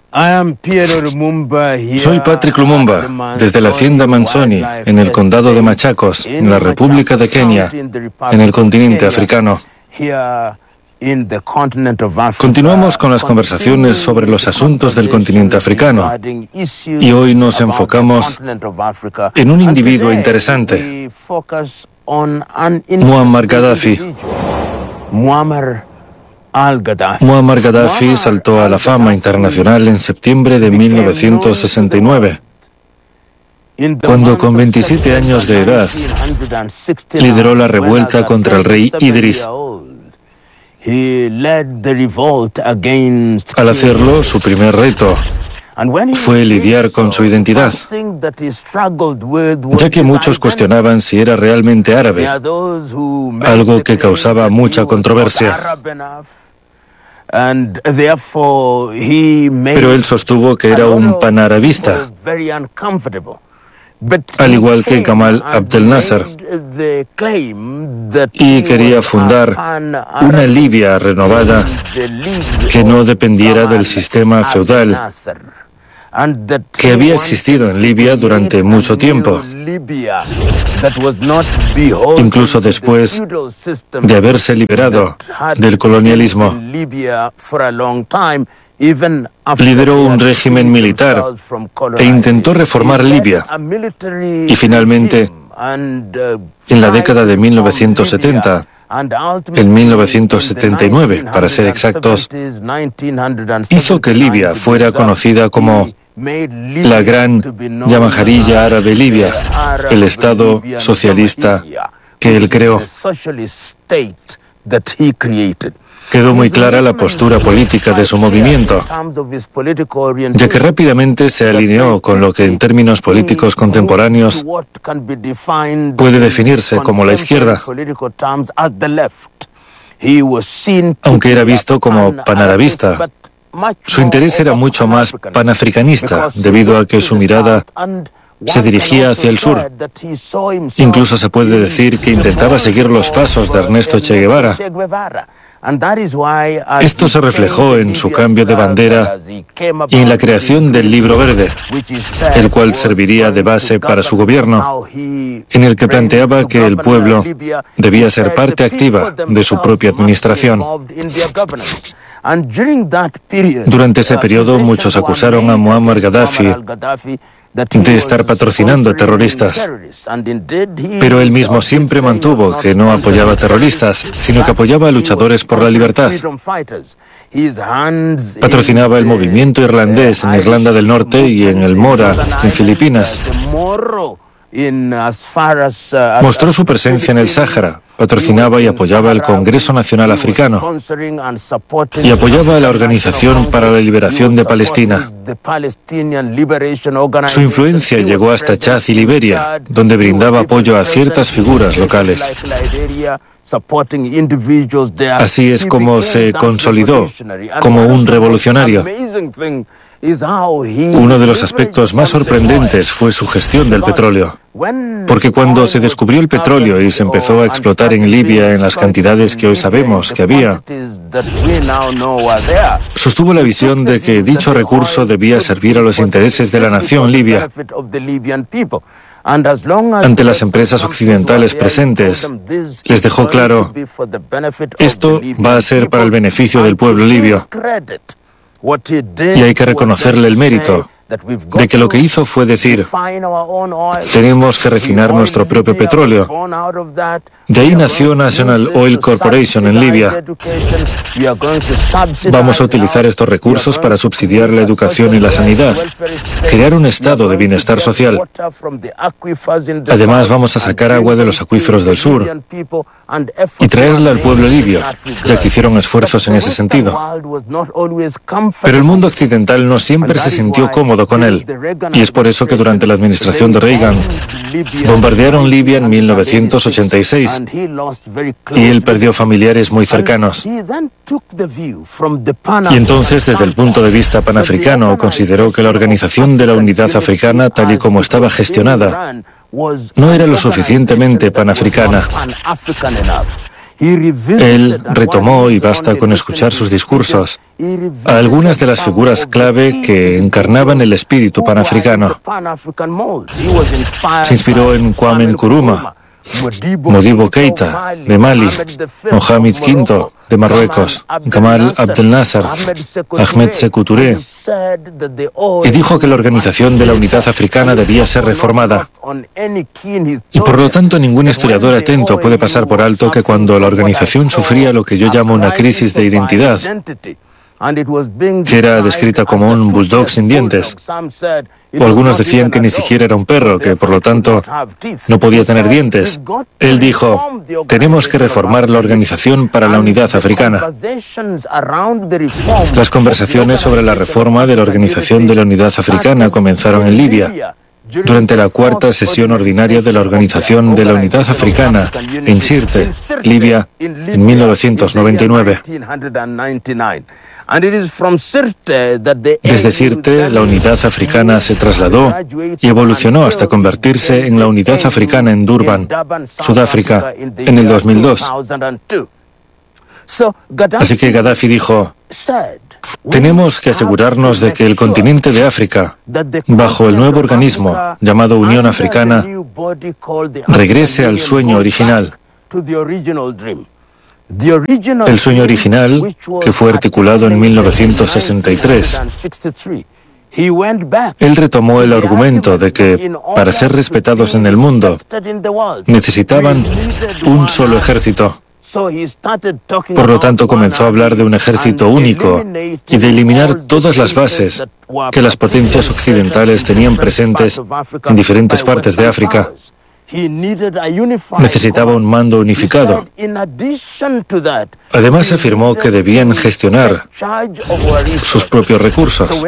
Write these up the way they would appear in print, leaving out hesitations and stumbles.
Soy Patrick Lumumba, desde la hacienda Manzoni, en el condado de Machakos, en la República de Kenia, en el continente africano. Continuamos con las conversaciones sobre los asuntos del continente africano y hoy nos enfocamos en un individuo interesante, Muammar Gaddafi. Muammar Gaddafi saltó a la fama internacional en septiembre de 1969, cuando con 27 años de edad lideró la revuelta contra el rey Idris. Al hacerlo, su primer reto fue lidiar con su identidad, ya que muchos cuestionaban si era realmente árabe, algo que causaba mucha controversia. Pero él sostuvo que era un panarabista, al igual que Gamal Abdel Nasser, y quería fundar una Libia renovada que no dependiera del sistema feudal que había existido en Libia durante mucho tiempo, incluso después de haberse liberado del colonialismo. Lideró un régimen militar e intentó reformar Libia. Y finalmente, en la década de 1970, en 1979, para ser exactos, hizo que Libia fuera conocida como la Gran Yamaharilla Árabe Libia, el Estado socialista que él creó. Quedó muy clara la postura política de su movimiento, ya que rápidamente se alineó con lo que en términos políticos contemporáneos puede definirse como la izquierda, aunque era visto como panarabista. Su interés era mucho más panafricanista, debido a que su mirada se dirigía hacia el sur. Incluso se puede decir que intentaba seguir los pasos de Ernesto Che Guevara. Esto se reflejó en su cambio de bandera y en la creación del Libro Verde, el cual serviría de base para su gobierno, en el que planteaba que el pueblo debía ser parte activa de su propia administración. Durante ese periodo, muchos acusaron a Muammar Gaddafi de estar patrocinando a terroristas, pero él mismo siempre mantuvo que no apoyaba a terroristas, sino que apoyaba a luchadores por la libertad. Patrocinaba el movimiento irlandés en Irlanda del Norte y en el Mora, en Filipinas. Mostró su presencia en el Sáhara, patrocinaba y apoyaba el Congreso Nacional Africano y apoyaba a la Organización para la Liberación de Palestina. Su influencia llegó hasta Chad y Liberia, donde brindaba apoyo a ciertas figuras locales. Así es como se consolidó como un revolucionario. Uno de los aspectos más sorprendentes fue su gestión del petróleo, porque cuando se descubrió el petróleo y se empezó a explotar en Libia en las cantidades que hoy sabemos que había, sostuvo la visión de que dicho recurso debía servir a los intereses de la nación libia. Ante las empresas occidentales presentes, les dejó claro: esto va a ser para el beneficio del pueblo libio. Y hay que reconocerle el mérito de que lo que hizo fue decir: tenemos que refinar nuestro propio petróleo. De ahí nació National Oil Corporation en Libia. Vamos a utilizar estos recursos para subsidiar la educación y la sanidad, crear un estado de bienestar social. Además, vamos a sacar agua de los acuíferos del sur y traerla al pueblo libio, ya que hicieron esfuerzos en ese sentido. Pero el mundo occidental no siempre se sintió cómodo con él, y es por eso que durante la administración de Reagan bombardearon Libia en 1986, y él perdió familiares muy cercanos. Y entonces, desde el punto de vista panafricano, consideró que la Organización de la Unidad Africana, tal y como estaba gestionada, no era lo suficientemente panafricana. Él retomó, y basta con escuchar sus discursos, a algunas de las figuras clave que encarnaban el espíritu panafricano. Se inspiró en Kwame Nkrumah, Modibo Keïta, de Mali, Mohamed V, de Marruecos, Gamal Abdel Nasser, Ahmed Sékou Touré, y dijo que la Organización de la Unidad Africana debía ser reformada. Y por lo tanto, ningún historiador atento puede pasar por alto que cuando la organización sufría lo que yo llamo una crisis de identidad, que era descrita como un bulldog sin dientes, o algunos decían que ni siquiera era un perro, que por lo tanto no podía tener dientes. Él dijo, tenemos que reformar la Organización para la Unidad Africana. Las conversaciones sobre la reforma de la Organización de la Unidad Africana comenzaron en Libia, durante la cuarta sesión ordinaria de la Organización de la Unidad Africana, en Sirte, Libia, en 1999. Desde Sirte, la Unidad Africana se trasladó y evolucionó hasta convertirse en la Unidad Africana en Durban, Sudáfrica, en el 2002. Así que Gaddafi dijo, tenemos que asegurarnos de que el continente de África, bajo el nuevo organismo llamado Unión Africana, regrese al sueño original. El sueño original, que fue articulado en 1963. Él retomó el argumento de que, para ser respetados en el mundo, necesitaban un solo ejército. Por lo tanto, comenzó a hablar de un ejército único y de eliminar todas las bases que las potencias occidentales tenían presentes en diferentes partes de África. Necesitaba un mando unificado. Además, afirmó que debían gestionar sus propios recursos.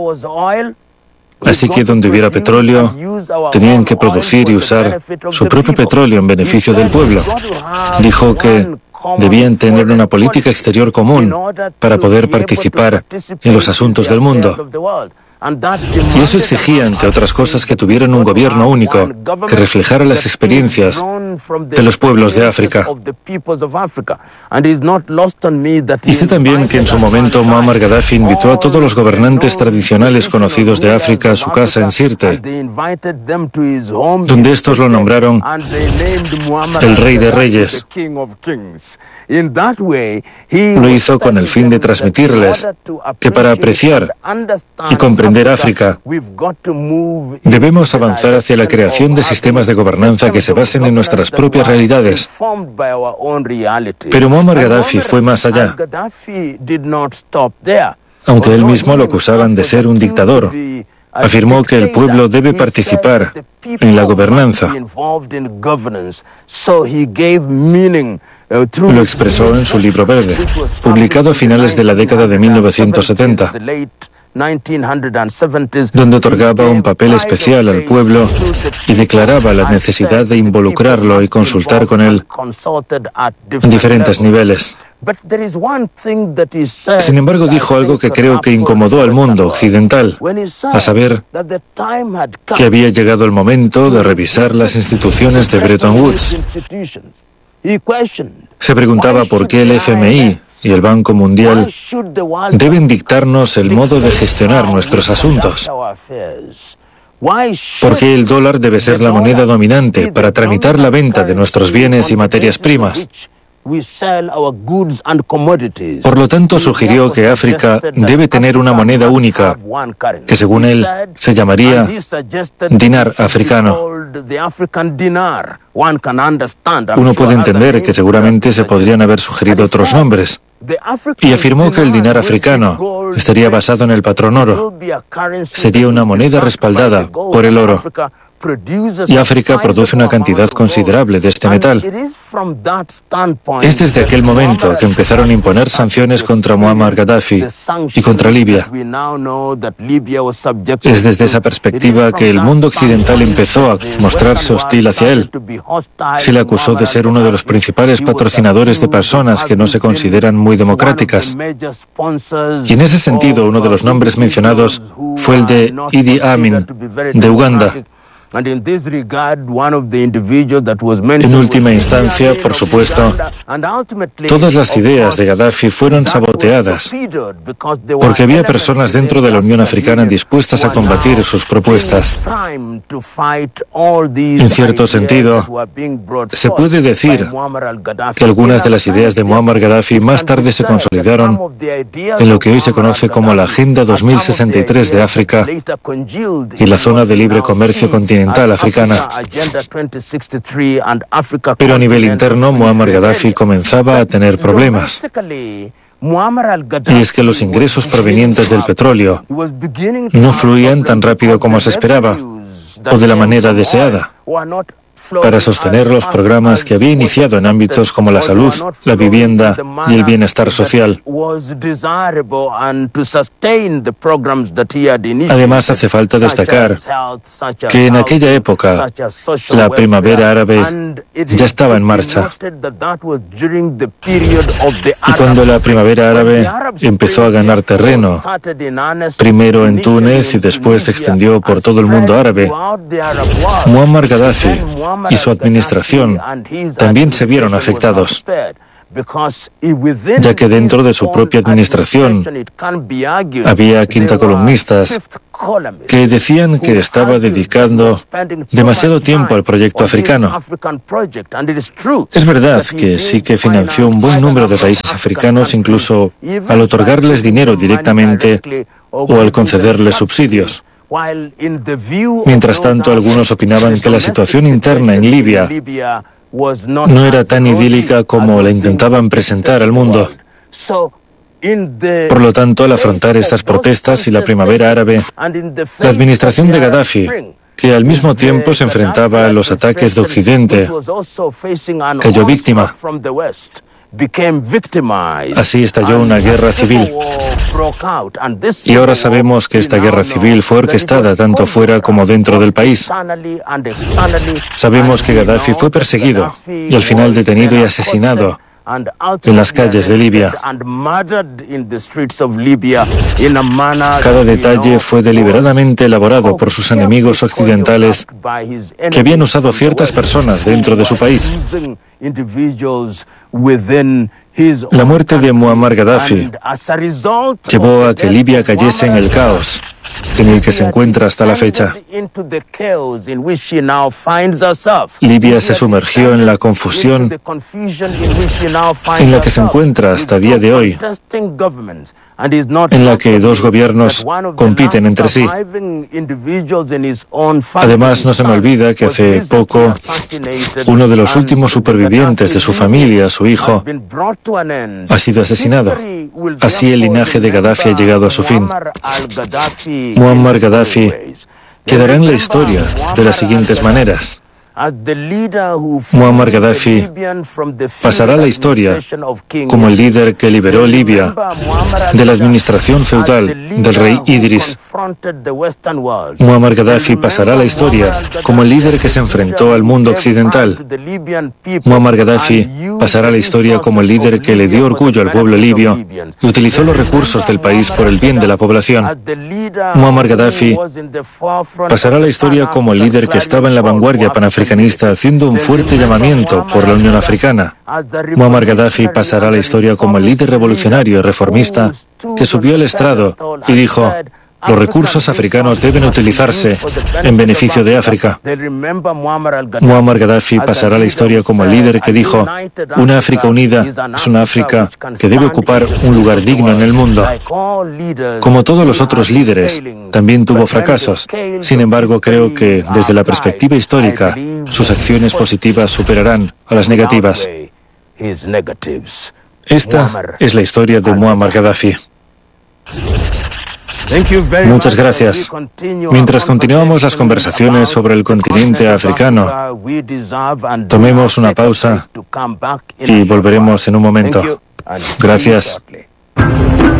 Así que donde hubiera petróleo, tenían que producir y usar su propio petróleo en beneficio del pueblo. Dijo que debían tener una política exterior común para poder participar en los asuntos del mundo. Y eso exigía, entre otras cosas, que tuvieran un gobierno único que reflejara las experiencias de los pueblos de África. Y sé también que en su momento Muammar Gaddafi invitó a todos los gobernantes tradicionales conocidos de África a su casa en Sirte, donde estos lo nombraron el Rey de Reyes. Lo hizo con el fin de transmitirles que para apreciar y comprender África, debemos avanzar hacia la creación de sistemas de gobernanza que se basen en nuestras propias realidades. Pero Muammar Gaddafi fue más allá. Aunque él mismo lo acusaban de ser un dictador, afirmó que el pueblo debe participar en la gobernanza. Lo expresó en su libro verde, publicado a finales de la década de 1970. Donde otorgaba un papel especial al pueblo y declaraba la necesidad de involucrarlo y consultar con él en diferentes niveles. Sin embargo, dijo algo que creo que incomodó al mundo occidental, a saber, que había llegado el momento de revisar las instituciones de Bretton Woods. Se preguntaba por qué el FMI y el Banco Mundial deben dictarnos el modo de gestionar nuestros asuntos. ¿Por qué el dólar debe ser la moneda dominante para tramitar la venta de nuestros bienes y materias primas? Por lo tanto, sugirió que África debe tener una moneda única, que según él se llamaría dinar africano. Uno puede entender que seguramente se podrían haber sugerido otros nombres. Y afirmó que el dinar africano estaría basado en el patrón oro. Sería una moneda respaldada por el oro. Y África produce una cantidad considerable de este metal. Es desde aquel momento que empezaron a imponer sanciones contra Muammar Gaddafi y contra Libia. Es desde esa perspectiva que el mundo occidental empezó a mostrarse hostil hacia él. Se le acusó de ser uno de los principales patrocinadores de personas que no se consideran muy democráticas. Y en ese sentido, uno de los nombres mencionados fue el de Idi Amin, de Uganda. En última instancia, por supuesto, todas las ideas de Gaddafi fueron saboteadas porque había personas dentro de la Unión Africana dispuestas a combatir sus propuestas. En cierto sentido, se puede decir que algunas de las ideas de Muammar Gaddafi más tarde se consolidaron en lo que hoy se conoce como la Agenda 2063 de África y la Zona de Libre Comercio Continental Africana. Pero a nivel interno, Muammar Gaddafi comenzaba a tener problemas. Y es que los ingresos provenientes del petróleo no fluían tan rápido como se esperaba o de la manera deseada para sostener los programas que había iniciado en ámbitos como la salud, la vivienda y el bienestar social. Además, hace falta destacar que en aquella época la primavera árabe ya estaba en marcha. Y cuando la primavera árabe empezó a ganar terreno, primero en Túnez y después se extendió por todo el mundo árabe, Muammar Gaddafi y su administración también se vieron afectados, ya que dentro de su propia administración había quintacolumnistas que decían que estaba dedicando demasiado tiempo al proyecto africano. Es verdad que sí que financió un buen número de países africanos, incluso al otorgarles dinero directamente o al concederles subsidios. Mientras tanto, algunos opinaban que la situación interna en Libia no era tan idílica como la intentaban presentar al mundo. Por lo tanto, al afrontar estas protestas y la primavera árabe, la administración de Gaddafi, que al mismo tiempo se enfrentaba a los ataques de Occidente, cayó víctima. Así estalló una guerra civil. Y ahora sabemos que esta guerra civil fue orquestada tanto fuera como dentro del país. Sabemos que Gaddafi fue perseguido y al final detenido y asesinado en las calles de Libia. Cada detalle fue deliberadamente elaborado por sus enemigos occidentales que habían usado ciertas personas dentro de su país. La muerte de Muammar Gaddafi llevó a que Libia cayese en el caos en el que se encuentra hasta la fecha. Libia se sumergió en la confusión en la que se encuentra hasta el día de hoy, en la que dos gobiernos compiten entre sí. Además, no se me olvida que hace poco uno de los últimos supervivientes de su familia, su hijo, ha sido asesinado. Así el linaje de Gaddafi ha llegado a su fin. Muammar Gaddafi quedará en la historia de las siguientes maneras. Muammar Gaddafi pasará a la historia como el líder que liberó Libia de la administración feudal del rey Idris. Muammar Gaddafi pasará a la historia como el líder que se enfrentó al mundo occidental. Muammar Gaddafi pasará a la historia como el líder que le dio orgullo al pueblo libio y utilizó los recursos del país por el bien de la población. Muammar Gaddafi pasará a la historia como el líder que estaba en la vanguardia panafricana, haciendo un fuerte llamamiento por la Unión Africana. Muammar Gaddafi pasará a la historia como el líder revolucionario y reformista que subió al estrado y dijo: los recursos africanos deben utilizarse en beneficio de África. Muammar Gaddafi pasará a la historia como el líder que dijo: una África unida es una África que debe ocupar un lugar digno en el mundo. Como todos los otros líderes, también tuvo fracasos. Sin embargo, creo que desde la perspectiva histórica, sus acciones positivas superarán a las negativas. Esta es la historia de Muammar Gaddafi. Muchas gracias. Mientras continuamos las conversaciones sobre el continente africano, tomemos una pausa y volveremos en un momento. Gracias.